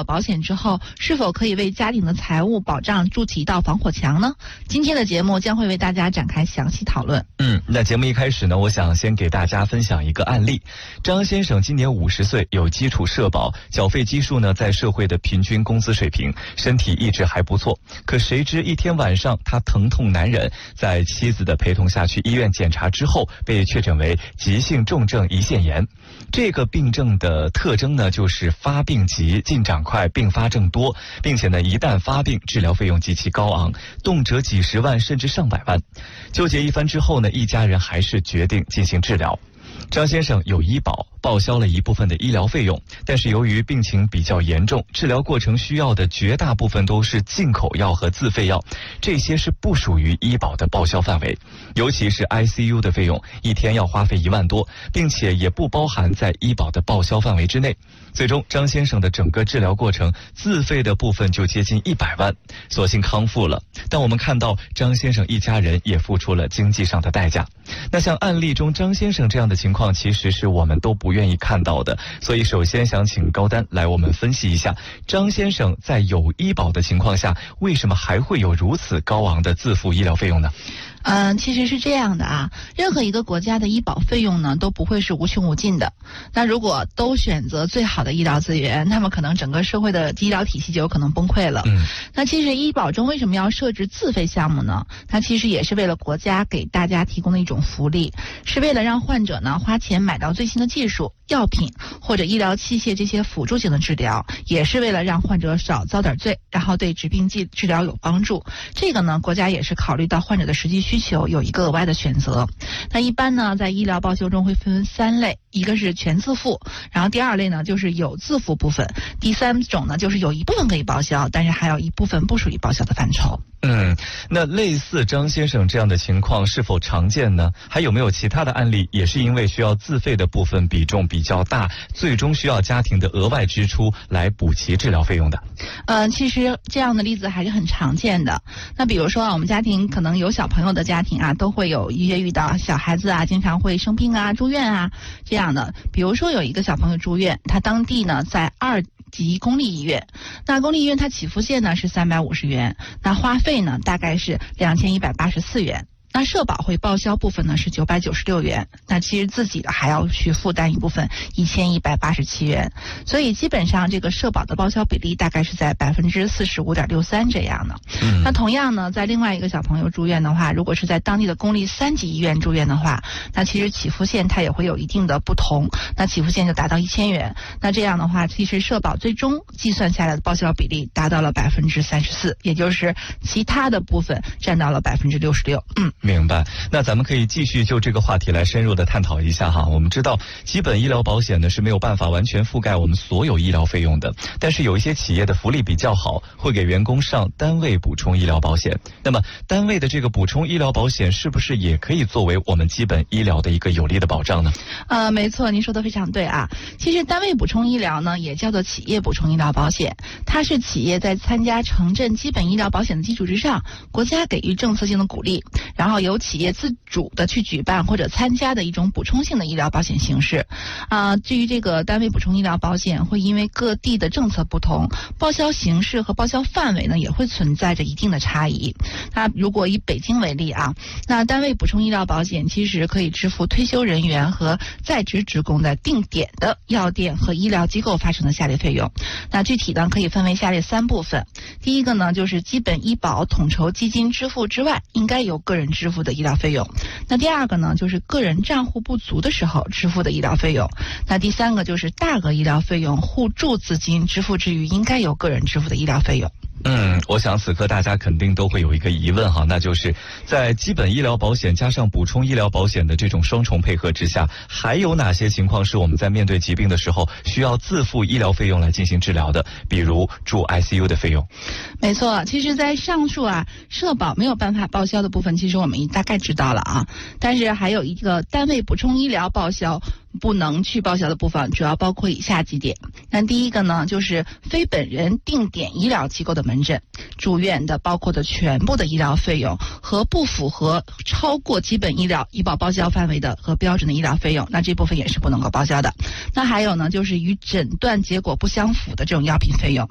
了保险之后，是否可以为家庭的财务保障筑起一道防火墙呢？今天的节目将会为大家展开详细讨论。 那节目一开始呢，我想先给大家分享一个案例。张先生今年50岁，有基础社保，缴费基数呢在社会的平均工资水平，身体一直还不错。可谁知一天晚上他疼痛难忍，在妻子的陪同下去医院检查之后，被确诊为急性重症胰腺炎。这个病症的特征呢，就是发病急、进展快、并发症多，并且呢，一旦发病，治疗费用极其高昂，动辄几十万甚至上百万。纠结一番之后呢，一家人还是决定进行治疗。张先生有医保，报销了一部分的医疗费用，但是由于病情比较严重，治疗过程需要的绝大部分都是进口药和自费药，这些是不属于医保的报销范围。尤其是 ICU 的费用，一天要花费1万多，并且也不包含在医保的报销范围之内。最终张先生的整个治疗过程自费的部分就接近100万，所幸康复了。但我们看到张先生一家人也付出了经济上的代价。那像案例中张先生这样的情况，其实是我们都不愿意看到的。所以首先想请高丹来我们分析一下，张先生在有医保的情况下，为什么还会有如此高昂的自付医疗费用呢？ 其实是这样的啊，任何一个国家的医保费用呢都不会是无穷无尽的。那如果都选择最好的医疗资源，那么可能整个社会的医疗体系就有可能崩溃了。那其实医保中为什么要设置自费项目呢？它其实也是为了国家给大家提供的一种福利，是为了让患者呢花钱买到最新的技术、药品或者医疗器械这些辅助性的治疗，也是为了让患者少遭点罪，然后对疾病治疗有帮助。这个呢，国家也是考虑到患者的实际需求，有一个额外的选择。那一般呢，在医疗报销中会分3类，一个是全自付，然后第2类呢就是有自付部分，第3种呢就是有一部分可以报销，但是还有一部分不属于报销的范畴。 那类似张先生这样的情况是否常见呢？还有没有其他的案例也是因为需要自费的部分比重比较大，最终需要家庭的额外支出来补齐治疗费用的？ 其实这样的例子还是很常见的。那比如说我们家庭可能有小朋友的家庭啊，都会有一些遇到小孩子啊经常会生病啊、住院啊这样的。比如说有一个小朋友住院，他当地呢在2级公立医院，那公立医院它起付线呢是350元，那花费呢大概是2184元。那社保会报销部分呢是996元，那其实自己的还要去负担一部分1187元，所以基本上这个社保的报销比例大概是在45.63%这样的。那同样呢，在另外一个小朋友住院的话，如果是在当地的公立3级医院住院的话，那其实起付线它也会有一定的不同，那起付线就达到1000元。那这样的话，其实社保最终计算下来的报销比例达到了34%，也就是其他的部分占到了66%。 明白。那咱们可以继续就这个话题来深入的探讨一下哈。我们知道基本医疗保险呢是没有办法完全覆盖我们所有医疗费用的，但是有一些企业的福利比较好，会给员工上单位补充医疗保险。那么单位的这个补充医疗保险是不是也可以作为我们基本医疗的一个有力的保障呢？ 没错，您说的非常对啊。其实单位补充医疗呢也叫做企业补充医疗保险，它是企业在参加城镇基本医疗保险的基础之上，国家给予政策性的鼓励，然后由企业自主的去举办或者参加的一种补充性的医疗保险形式。至于这个单位补充医疗保险会因为各地的政策不同，报销形式和报销范围呢也会存在着一定的差异。那如果以北京为例啊，那单位补充医疗保险其实可以支付退休人员和在职职工的定点的药店和医疗机构发生的下列费用。那具体呢可以分为下列3部分。第一个呢就是基本医保统筹基金支付之外应该由个人支付的医疗费用。那第2个呢就是个人账户不足的时候支付的医疗费用。那第3个就是大额医疗费用互助资金支付之余应该由个人支付的医疗费用。 我想此刻大家肯定都会有一个疑问哈，那就是在基本医疗保险加上补充医疗保险的这种双重配合之下，还有哪些情况是我们在面对疾病的时候需要自付医疗费用来进行治疗的？比如住 ICU 的费用。 没错，其实在上述社保没有办法报销的部分，其实我们大概知道了啊。但是还有一个单位补充医疗报销不能去报销的部分，主要包括以下几点。那第一个呢，就是非本人定点医疗机构的门诊、住院的包括的全部的医疗费用和不符合超过基本医疗医保报销范围的和标准的医疗费用，那这部分也是不能够报销的。那还有呢，就是与诊断结果不相符的这种药品费用，